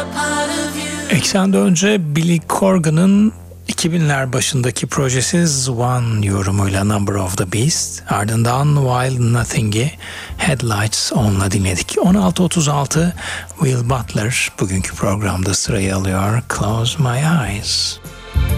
Eksende önce Billy Corgan'ın 2000'ler başındaki projesi One yorumuyla Number of the Beast, ardından While Nothing'i Headlights On'la dinledik. 16.36 Will Butler bugünkü programda sırayı alıyor. Close My Eyes.